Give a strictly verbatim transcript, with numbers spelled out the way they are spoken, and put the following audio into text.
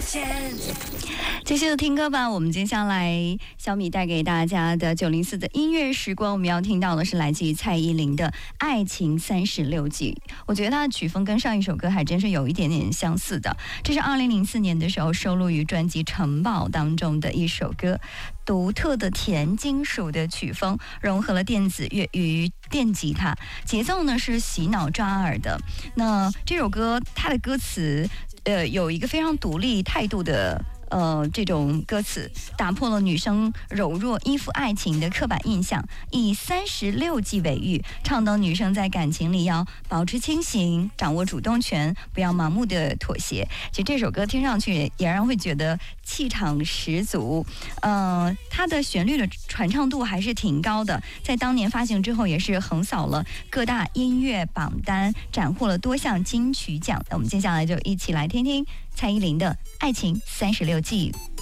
继续听歌吧，我们接下来小米带给大家的九零四的音乐时光，我们要听到的是来自于蔡依林的《爱情三十六计》。我觉得它的曲风跟上一首歌还真是有一点点相似的。这是二零零四年的时候收录于专辑《城堡》当中的一首歌，独特的甜金属的曲风融合了电子乐与电吉他，节奏呢是洗脑抓耳的。那这首歌它的歌词呃有一个非常独立态度的呃，这种歌词打破了女生柔弱依附爱情的刻板印象，以三十六计为喻，倡导女生在感情里要保持清醒，掌握主动权，不要盲目的妥协。其实这首歌听上去也让人会觉得气场十足，呃，它的旋律的传唱度还是挺高的，在当年发行之后也是横扫了各大音乐榜单，斩获了多项金曲奖。那我们接下来就一起来听听蔡依林的《爱情三十六计》。